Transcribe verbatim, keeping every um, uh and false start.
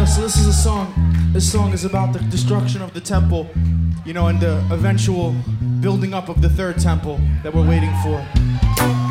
Yeah, so this is a song. This song is about the destruction of the temple, you know, and the eventual building up of the third temple that we're waiting for.